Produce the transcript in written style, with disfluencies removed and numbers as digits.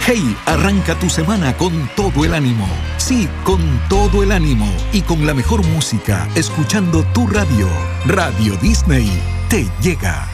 Hey, arranca tu semana con todo el ánimo. Sí, con todo el ánimo y con la mejor música, escuchando tu radio. Radio Disney te llega.